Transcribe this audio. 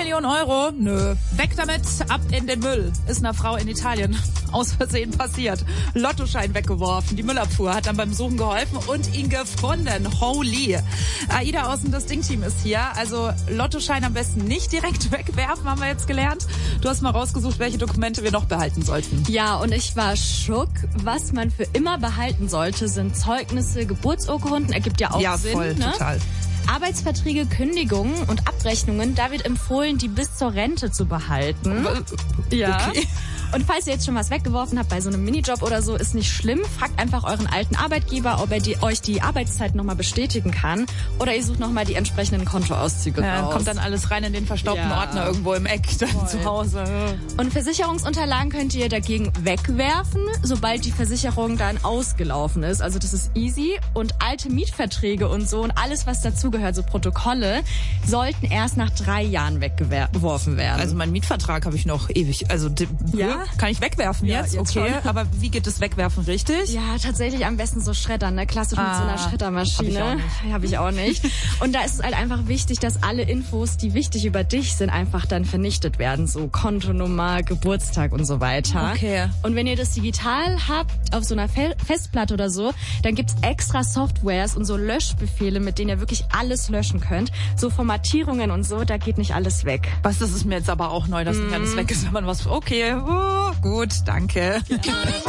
Millionen Euro? Nö. Weg damit, ab in den Müll. Ist einer Frau in Italien aus Versehen passiert. Lottoschein weggeworfen. Die Müllabfuhr hat dann beim Suchen geholfen und ihn gefunden. Holy. Aida aus dem Das Ding-Team ist hier. Also Lottoschein am besten nicht direkt wegwerfen, haben wir jetzt gelernt. Du hast mal rausgesucht, welche Dokumente wir noch behalten sollten. Ja, und ich war schock. Was man für immer behalten sollte, sind Zeugnisse, Geburtsurkunden. Ergibt ja auch Sinn. Ja, voll, ne? Total. Arbeitsverträge, Kündigungen und Abrechnungen, da wird empfohlen, die bis zur Rente zu behalten. Ja. Okay. Und falls ihr jetzt schon was weggeworfen habt bei so einem Minijob oder so, ist nicht schlimm. Fragt einfach euren alten Arbeitgeber, ob er euch die Arbeitszeit nochmal bestätigen kann. Oder ihr sucht nochmal die entsprechenden Kontoauszüge raus. Kommt dann alles rein in den verstaubten Ordner irgendwo im Eck dann zu Hause. Und Versicherungsunterlagen könnt ihr dagegen wegwerfen, sobald die Versicherung dann ausgelaufen ist. Also das ist easy. Und alte Mietverträge und so und alles, was dazugehört, so Protokolle, sollten erst nach 3 Jahren weggeworfen werden. Also mein Mietvertrag habe ich noch ewig. Also kann ich wegwerfen jetzt? Okay, schon. Aber wie geht das Wegwerfen richtig? Ja, tatsächlich am besten so Schreddern, ne? Klassisch mit so einer Schreddermaschine. Hab ich auch nicht. Und da ist es halt einfach wichtig, dass alle Infos, die wichtig über dich sind, einfach dann vernichtet werden. So Kontonummer, Geburtstag und so weiter. Okay. Und wenn ihr das digital habt, auf so einer Festplatte oder so, dann gibt's extra Softwares und so Löschbefehle, mit denen ihr wirklich alles löschen könnt. So Formatierungen und so, da geht nicht alles weg. Was, das ist mir jetzt aber auch neu, dass nicht alles weg ist, wenn man was... Okay, gut, danke. Ja.